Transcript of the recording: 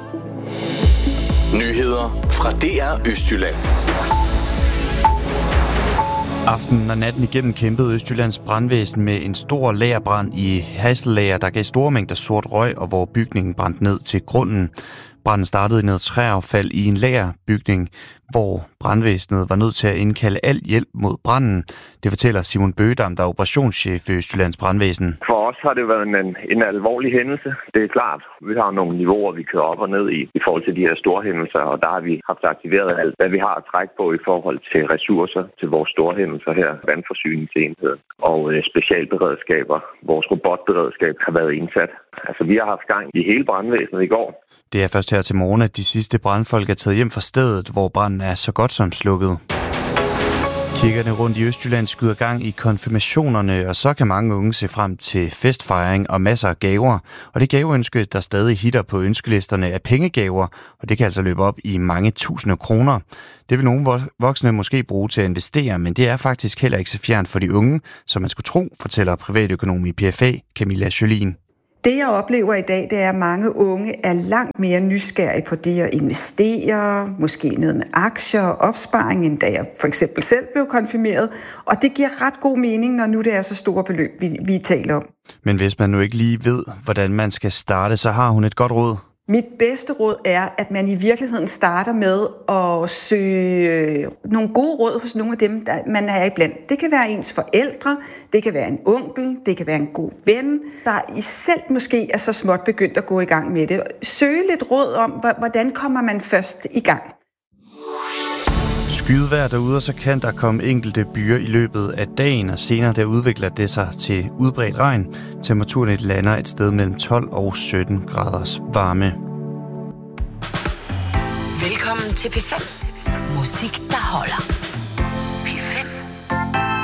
Nyheder fra DR Østjylland. Aftenen og natten igennem kæmpede Østjyllands brandvæsen med en stor lagerbrand i Hasselager, der gav store mængder sort røg, og hvor bygningen brændte ned til grunden. Branden startede i noget træaffald i en lagerbygning, hvor brandvæsenet var nødt til at indkalde al hjælp mod branden. Det fortæller Simon Bøgedam, der er operationschef i Østjyllands brandvæsen. For os har det været en alvorlig hændelse. Det er klart, vi har nogle niveauer, vi kører op og ned i forhold til de her store hændelser, og der har vi haft aktiveret alt, hvad vi har at trække på i forhold til ressourcer til vores store hændelser her, vandforsyningsenheden og specialberedskaber. Vores robotberedskab har været indsat. Altså, vi har haft gang i hele brandvæsenet i går. Det er først her til morgen, at de sidste brandfolk er taget hjem fra stedet, hvor branden er så godt som slukket. Kirkerne rundt i Østjylland skyder gang i konfirmationerne, og så kan mange unge se frem til festfejring og masser af gaver. Og det gaveønske, der stadig hitter på ønskelisterne, er pengegaver, og det kan altså løbe op i mange tusinde kroner. Det vil nogle voksne måske bruge til at investere, men det er faktisk heller ikke så fjernt for de unge, som man skulle tro, fortæller privatøkonom i PFA, Camilla Sjølin. Det, jeg oplever i dag, det er, at mange unge er langt mere nysgerrige på det at investere, måske ned med aktier og opsparing, end da jeg for eksempel selv blev konfirmeret. Og det giver ret god mening, når nu det er så store beløb, vi taler om. Men hvis man nu ikke lige ved, hvordan man skal starte, så har hun et godt råd. Mit bedste råd er, at man i virkeligheden starter med at søge nogle gode råd hos nogle af dem, der man er iblandt. Det kan være ens forældre, det kan være en onkel, det kan være en god ven, der i selv måske er så småt begyndt at gå i gang med det. Søge lidt råd om, hvordan kommer man først i gang. Skydevejr derude, og så kan der komme enkelte byer i løbet af dagen, og senere der udvikler det sig til udbredt regn. Temperaturen lander et sted mellem 12 og 17 graders varme. Velkommen til P5. Musik, der holder.